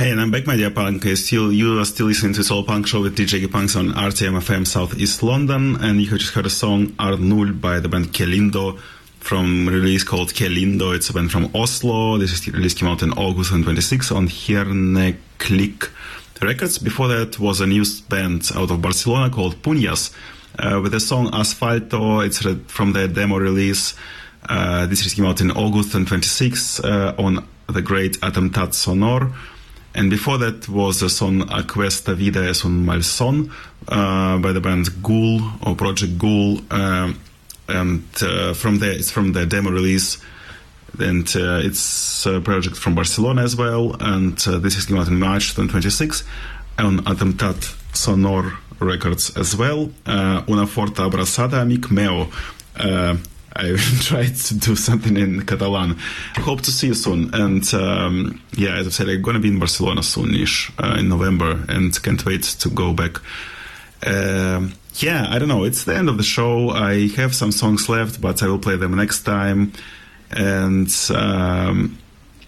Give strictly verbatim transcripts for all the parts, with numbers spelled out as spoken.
Hey, and I'm back, my dear punk. Still, you are still listening to Soul Punk Show with D J Punks on R T M F M Southeast London, and you have just heard a song Art Null by the band Kelindo from a release called Kelindo. It's a band from Oslo. This is, release came out in August twenty-sixth on Hjerne Click Records. Before that was a new band out of Barcelona called Punyas uh, with the song Asfalto. It's from their demo release. Uh, this release came out in August twenty-sixth uh, on the great Attentat Sonor. And before that was the song Aquesta Vida es un Malson uh, by the band Ghoul or Project Ghoul. Um, and uh, from there, it's from the demo release. And uh, it's a project from Barcelona as well. And uh, this is came out in March twenty-sixth on Attentat Sonor Records as well. Uh, Una forte abraçada, amic meu. Uh, I tried to do something in Catalan. Hope to see you soon. And um, yeah, as I said, I'm going to be in Barcelona soonish uh, in November, and can't wait to go back. Uh, yeah, I don't know. It's the end of the show. I have some songs left, but I will play them next time. And um,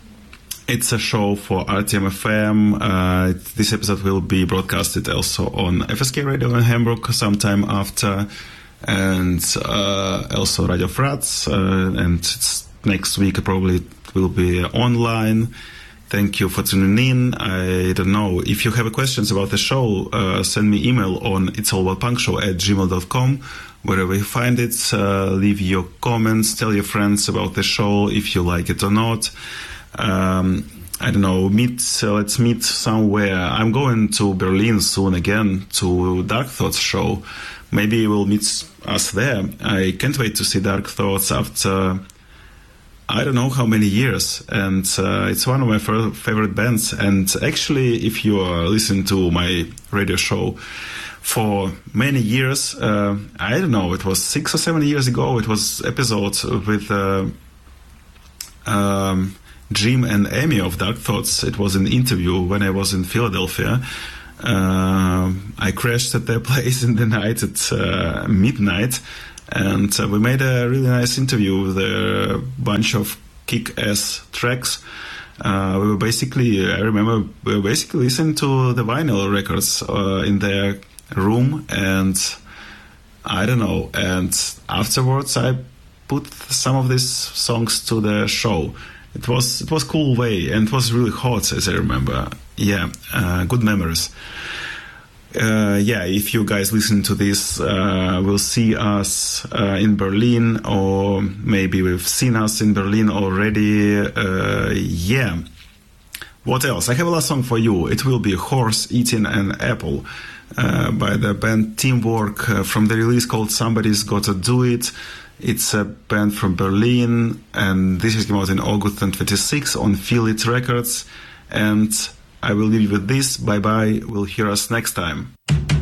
it's a show for R T M F M. Uh, this episode will be broadcasted also on F S K Radio in Hamburg sometime after. And uh, also Radio Frats, uh, and it's next week probably it will be online. Thank you for tuning in. I don't know, if you have questions about the show, uh, send me email on it's all about punk show at gmail dot com. Wherever you find it, uh, leave your comments, tell your friends about the show if you like it or not. Um, I don't know, meet, uh, let's meet somewhere. I'm going to Berlin soon again to Dark Thoughts show. Maybe we'll meet us there. I can't wait to see Dark Thoughts after I don't know how many years. And uh, it's one of my f- favorite bands. And actually, if you are listening to my radio show for many years, uh, I don't know, it was six or seven years ago, it was episodes with uh, um, Jim and Amy of Dark Thoughts. It was an interview when I was in Philadelphia. Uh, I crashed at their place in the night at uh, midnight, and uh, we made a really nice interview with a bunch of kick-ass tracks. Uh, we were basically, I remember, we were basically listening to the vinyl records uh, in their room, and I don't know, and afterwards I put some of these songs to the show. It was it was cool way, and it was really hot, as I remember. Yeah, uh, good memories. Uh, yeah, if you guys listen to this, uh, will see us uh, in Berlin, or maybe we've seen us in Berlin already. Uh, yeah. What else? I have a last song for you. It will be Horse Eating an Apple uh, by the band Teamwork uh, from the release called Somebody's Gotta Do It. It's a band from Berlin, and this is came out in August twenty-sixth on Feel It Records. And I will leave you with this. Bye bye. We'll hear us next time.